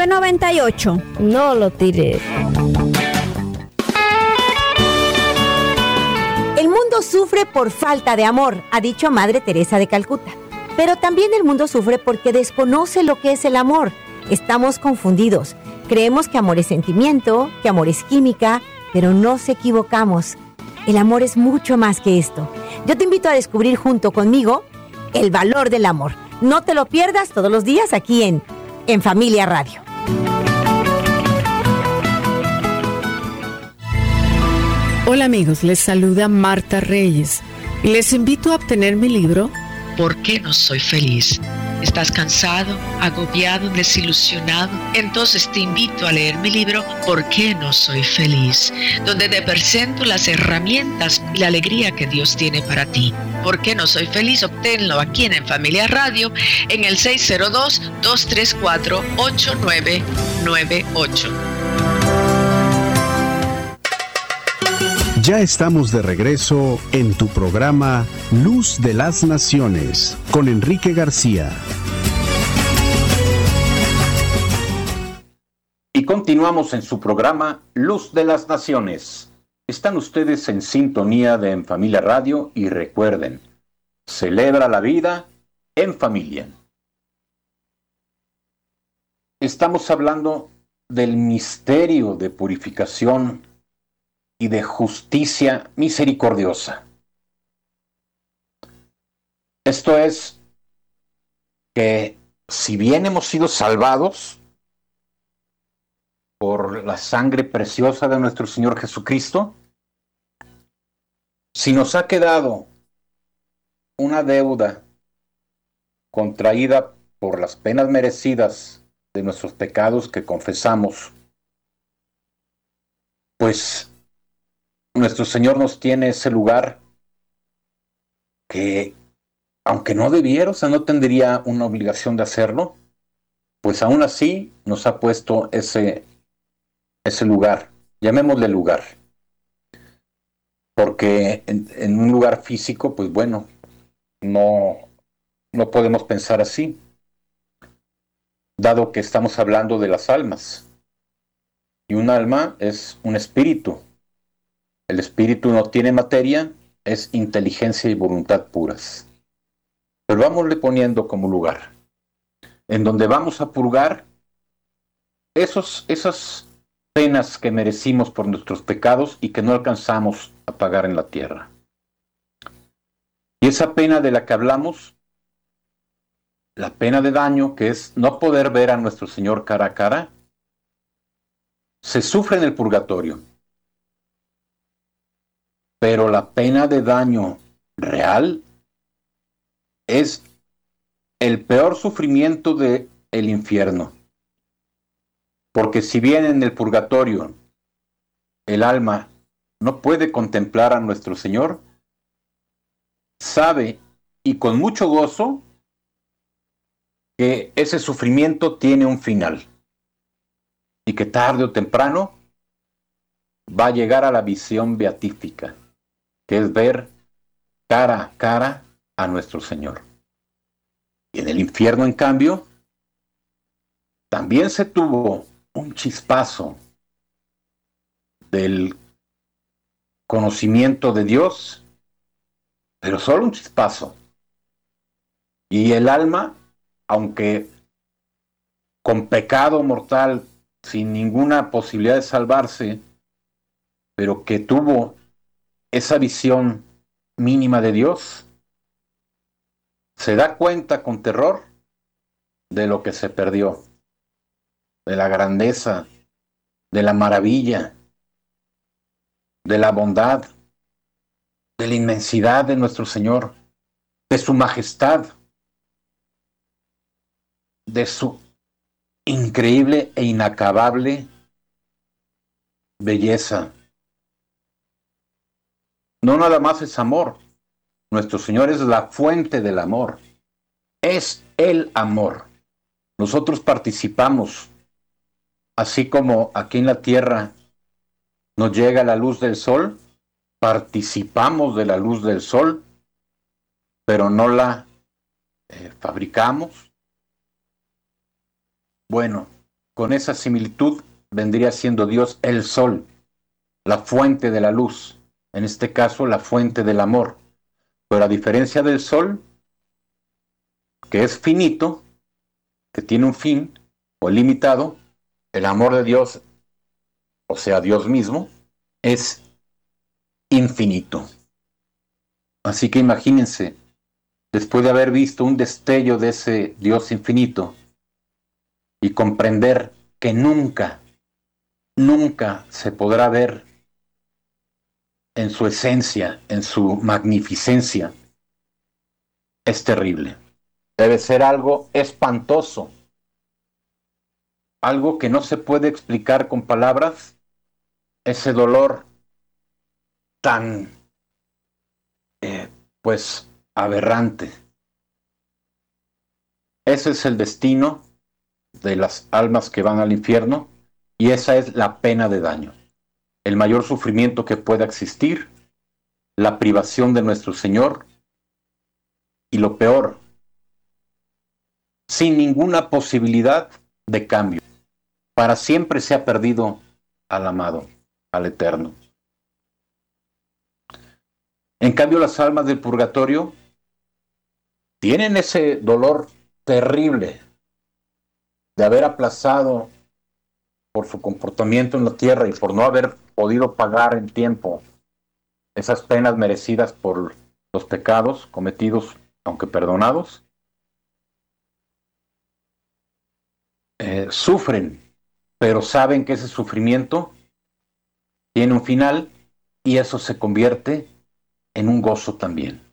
998. No lo tires. El mundo sufre por falta de amor, ha dicho Madre Teresa de Calcuta. Pero también el mundo sufre porque desconoce lo que es el amor. Estamos confundidos. Creemos que amor es sentimiento, que amor es química, pero nos equivocamos. El amor es mucho más que esto. Yo te invito a descubrir junto conmigo el valor del amor. No te lo pierdas todos los días aquí en Familia Radio. Hola amigos, les saluda Marta Reyes y les invito a obtener mi libro ¿Por qué no soy feliz? ¿Estás cansado, agobiado, desilusionado? Entonces te invito a leer mi libro ¿Por qué no soy feliz? Donde te presento las herramientas y la alegría que Dios tiene para ti. ¿Por qué no soy feliz? Obténlo aquí en Familia Radio en el 602-234-8998. Ya estamos de regreso en tu programa Luz de las Naciones con Enrique García. Y continuamos en su programa Luz de las Naciones. Están ustedes en sintonía de En Familia Radio y recuerden, celebra la vida en familia. Estamos hablando del misterio de purificación y de justicia misericordiosa. Esto es que si bien hemos sido salvados por la sangre preciosa de nuestro Señor Jesucristo, si nos ha quedado una deuda contraída por las penas merecidas de nuestros pecados que confesamos, pues nuestro Señor nos tiene ese lugar que, aunque no debiera, o sea, no tendría una obligación de hacerlo, pues aún así nos ha puesto ese lugar, llamémosle lugar, porque en un lugar físico, pues bueno, no podemos pensar así, dado que estamos hablando de las almas, y un alma es un espíritu. El espíritu no tiene materia, es inteligencia y voluntad puras. Pero vámosle poniendo como lugar, en donde vamos a purgar esas penas que merecimos por nuestros pecados y que no alcanzamos a pagar en la tierra. Y esa pena de la que hablamos, la pena de daño, que es no poder ver a nuestro Señor cara a cara, se sufre en el purgatorio. Pero la pena de daño real es el peor sufrimiento del infierno. Porque si bien en el purgatorio el alma no puede contemplar a nuestro Señor, sabe y con mucho gozo que ese sufrimiento tiene un final y que tarde o temprano va a llegar a la visión beatífica, que es ver cara a cara a nuestro Señor. Y en el infierno, en cambio, también se tuvo un chispazo del conocimiento de Dios, pero solo un chispazo. Y el alma, aunque con pecado mortal, sin ninguna posibilidad de salvarse, pero que tuvo esa visión mínima de Dios, se da cuenta con terror de lo que se perdió, de la grandeza, de la maravilla, de la bondad, de la inmensidad de nuestro Señor, de su majestad, de su increíble e inacabable belleza. No nada más es amor. Nuestro Señor es la fuente del amor. Es el amor. Nosotros participamos, así como aquí en la tierra nos llega la luz del sol, participamos de la luz del sol, pero no la fabricamos. Bueno, con esa similitud vendría siendo Dios el sol, la fuente de la luz, en este caso la fuente del amor. Pero a diferencia del sol, que es finito, que tiene un fin o limitado, el amor de Dios, o sea, Dios mismo, es infinito. Así que imagínense, después de haber visto un destello de ese Dios infinito y comprender que nunca se podrá ver en su esencia, en su magnificencia, es terrible. Debe ser algo espantoso, algo que no se puede explicar con palabras, ese dolor tan, pues, aberrante. Ese es el destino de las almas que van al infierno y esa es la pena de daño. El mayor sufrimiento que pueda existir, la privación de nuestro Señor y lo peor, sin ninguna posibilidad de cambio. Para siempre se ha perdido al amado, al eterno. En cambio, las almas del purgatorio tienen ese dolor terrible de haber aplazado por su comportamiento en la tierra y por no haber podido pagar en tiempo esas penas merecidas por los pecados cometidos, aunque perdonados, sufren, pero saben que ese sufrimiento tiene un final y eso se convierte en un gozo también.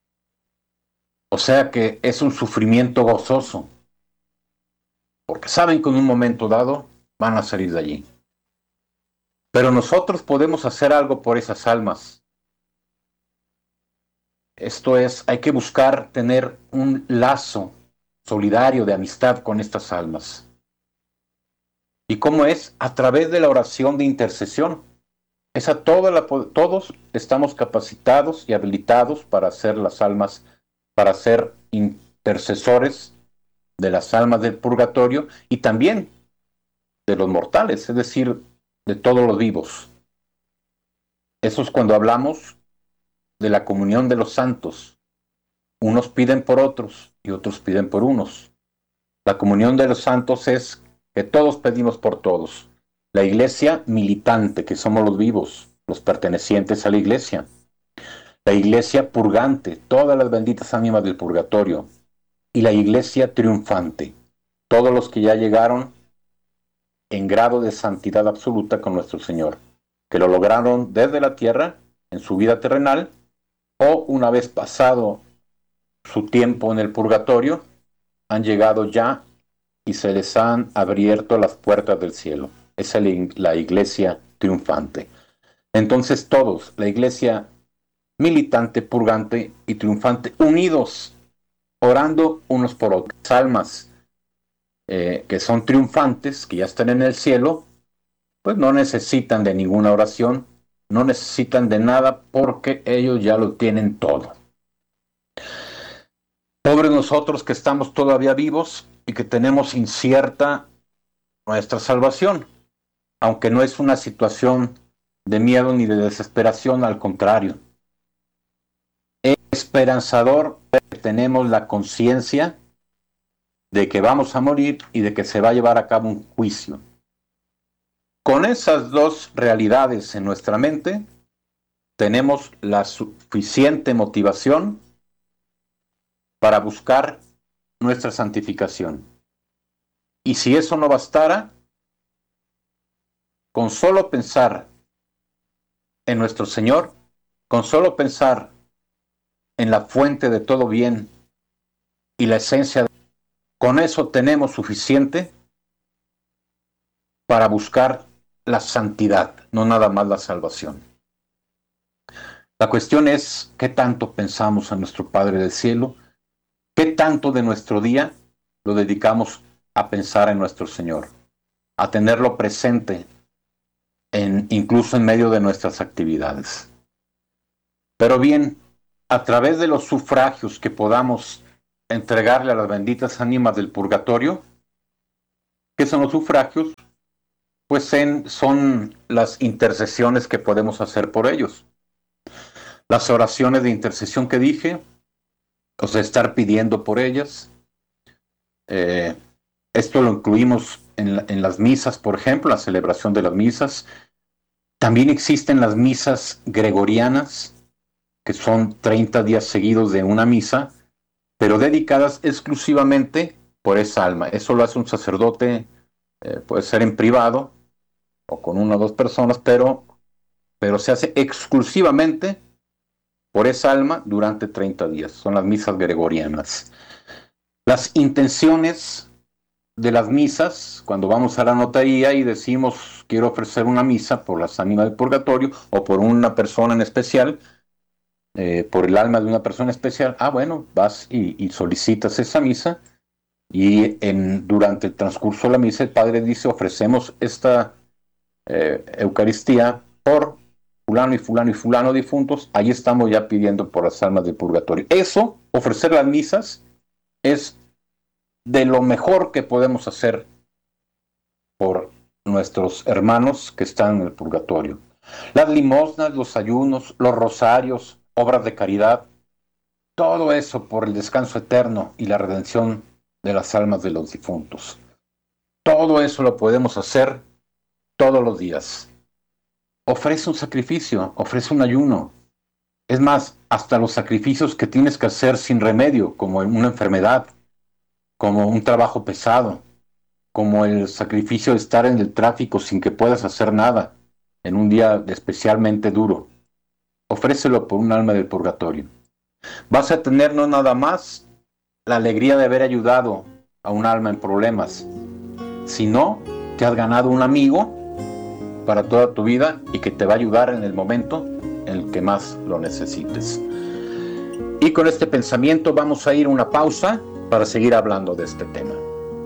O sea que es un sufrimiento gozoso, porque saben que en un momento dado van a salir de allí. Pero nosotros podemos hacer algo por esas almas. Esto es, hay que buscar tener un lazo solidario de amistad con estas almas. ¿Y cómo es? A través de la oración de intercesión. Todos estamos capacitados y habilitados para ser las almas, para ser intercesores de las almas del purgatorio y también de los mortales, es decir, de todos los vivos. Eso es cuando hablamos de la comunión de los santos. Unos piden por otros y otros piden por unos. La comunión de los santos es que todos pedimos por todos. La iglesia militante, que somos los vivos, los pertenecientes a la iglesia. La iglesia purgante, todas las benditas ánimas del purgatorio. Y la iglesia triunfante, todos los que ya llegaron en grado de santidad absoluta con nuestro Señor, que lo lograron desde la tierra, en su vida terrenal, o una vez pasado su tiempo en el purgatorio, han llegado ya y se les han abierto las puertas del cielo. Esa es la iglesia triunfante. Entonces todos, la iglesia militante, purgante y triunfante, unidos, orando unos por otros. Almas que son triunfantes, que ya están en el cielo, pues no necesitan de ninguna oración, no necesitan de nada porque ellos ya lo tienen todo. Pobres nosotros que estamos todavía vivos y que tenemos incierta nuestra salvación, aunque no es una situación de miedo ni de desesperación, al contrario. Es esperanzador que tenemos la conciencia de que vamos a morir y de que se va a llevar a cabo un juicio. Con esas dos realidades en nuestra mente, tenemos la suficiente motivación para buscar nuestra santificación. Y si eso no bastara, con solo pensar en nuestro Señor, con solo pensar en la fuente de todo bien y la esencia, con eso tenemos suficiente para buscar la santidad, no nada más la salvación. La cuestión es qué tanto pensamos en nuestro Padre del Cielo, qué tanto de nuestro día lo dedicamos a pensar en nuestro Señor, a tenerlo presente incluso en medio de nuestras actividades. Pero bien, a través de los sufragios que podamos entregarle a las benditas ánimas del purgatorio, ¿Qué son los sufragios? Pues son las intercesiones que podemos hacer por ellos. Las oraciones de intercesión que dije, o sea, estar pidiendo por ellas. Esto lo incluimos en las misas, por ejemplo, la celebración de las misas. También existen las misas gregorianas, que son 30 días seguidos de una misa, pero dedicadas exclusivamente por esa alma. Eso lo hace un sacerdote, puede ser en privado o con una o dos personas, pero se hace exclusivamente por esa alma durante 30 días. Son las misas gregorianas. Las intenciones de las misas, cuando vamos a la notaría y decimos quiero ofrecer una misa por las ánimas del purgatorio o por una persona en especial, por el alma de una persona especial, bueno, vas y solicitas esa misa, y durante el transcurso de la misa el padre dice ofrecemos esta Eucaristía por fulano y fulano y fulano difuntos. Ahí estamos ya pidiendo por las almas del purgatorio. Eso, ofrecer las misas, es de lo mejor que podemos hacer por nuestros hermanos que están en el purgatorio. Las limosnas, los ayunos, los rosarios, obras de caridad, todo eso por el descanso eterno y la redención de las almas de los difuntos. Todo eso lo podemos hacer todos los días. Ofrece un sacrificio, ofrece un ayuno. Es más, hasta los sacrificios que tienes que hacer sin remedio, como una enfermedad, como un trabajo pesado, como el sacrificio de estar en el tráfico sin que puedas hacer nada, en un día especialmente duro. Ofrécelo por un alma del purgatorio. Vas a tener no nada más la alegría de haber ayudado a un alma en problemas, sino que has ganado un amigo para toda tu vida y que te va a ayudar en el momento en el que más lo necesites. Y con este pensamiento vamos a ir a una pausa para seguir hablando de este tema.